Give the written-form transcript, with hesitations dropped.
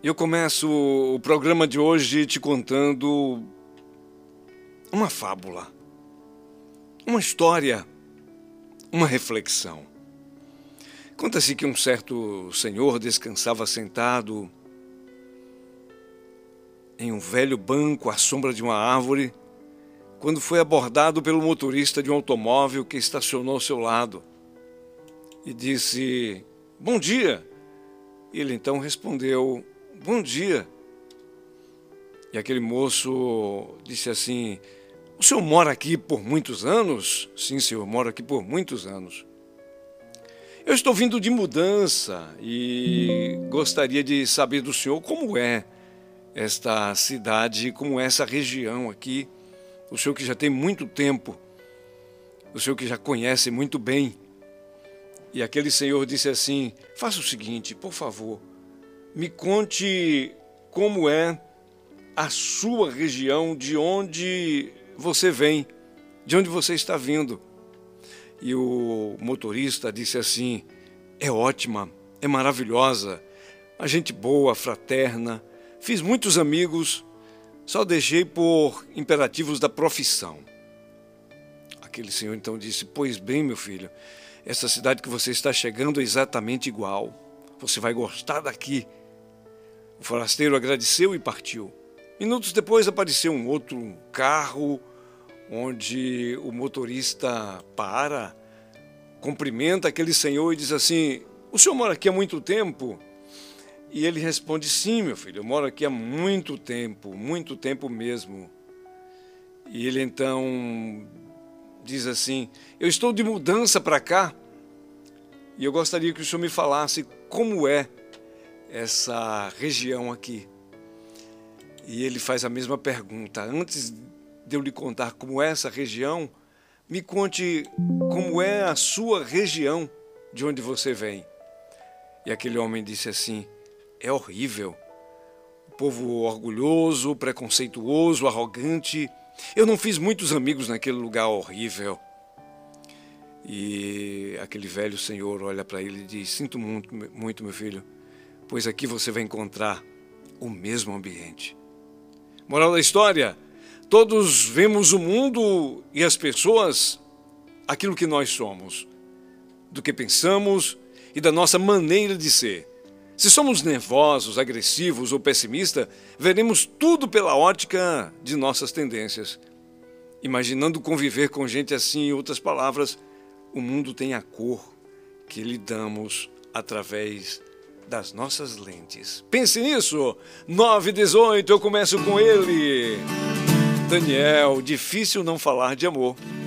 Eu começo o programa de hoje te contando uma fábula, uma história, uma reflexão. Conta-se que um certo senhor descansava sentado em um velho banco à sombra de uma árvore, quando foi abordado pelo motorista de um automóvel que estacionou ao seu lado e disse: "Bom dia!" E ele então respondeu: "Bom dia." E aquele moço disse assim: "O senhor mora aqui por muitos anos?" "Sim, senhor, moro aqui por muitos anos." "Eu estou vindo de mudança e gostaria de saber do senhor como é esta cidade, como é essa região aqui. O senhor que já tem muito tempo, o senhor que já conhece muito bem." E aquele senhor disse assim: "Faça o seguinte, por favor, me conte como é a sua região, de onde você vem, de onde você está vindo." E o motorista disse assim: "É ótima, é maravilhosa, a gente boa, fraterna, fiz muitos amigos, só deixei por imperativos da profissão." Aquele senhor então disse: "Pois bem, meu filho, essa cidade que você está chegando é exatamente igual. Você vai gostar daqui." O forasteiro agradeceu e partiu. Minutos depois apareceu um outro carro, onde o motorista para, cumprimenta aquele senhor e diz assim: "O senhor mora aqui há muito tempo?" E ele responde: "Sim, meu filho, eu moro aqui há muito tempo mesmo." E ele então diz assim: "Eu estou de mudança para cá e eu gostaria que o senhor me falasse como é essa região aqui." E ele faz a mesma pergunta: "Antes de eu lhe contar como é essa região, me conte como é a sua região, de onde você vem." E aquele homem disse assim: "É horrível. O povo orgulhoso, preconceituoso, arrogante. Eu não fiz muitos amigos naquele lugar horrível." E aquele velho senhor olha para ele e diz: "Sinto muito, meu filho, pois aqui você vai encontrar o mesmo ambiente." Moral da história: todos vemos o mundo e as pessoas aquilo que nós somos, do que pensamos e da nossa maneira de ser. Se somos nervosos, agressivos ou pessimistas, veremos tudo pela ótica de nossas tendências. Imaginando conviver com gente assim, em outras palavras, o mundo tem a cor que lhe damos através das nossas lentes. Pense nisso. 9h18, eu começo com ele. Daniel, difícil não falar de amor.